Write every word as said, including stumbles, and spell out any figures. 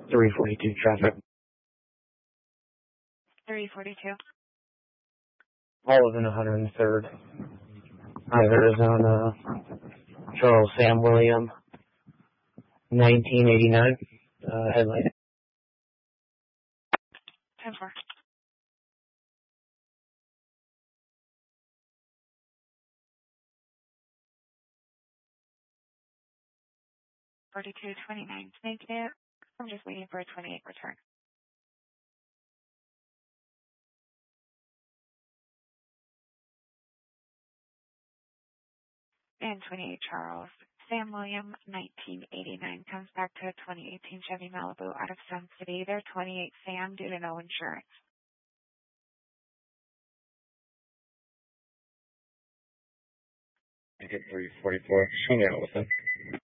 three forty-two traffic. three forty-two. Olive one hundred third. Arizona. Charles Sam William. nineteen eighty-nine. Uh, headlight. ten four. forty-two twenty-nine. Thank you. I'm just waiting for a twenty-eight return. And twenty-eight Charles. Sam William, nineteen eighty-nine, comes back to a twenty eighteen Chevy Malibu out of Sun City. They're twenty-eight Sam due to no insurance. I get three forty-four. Hang out with him.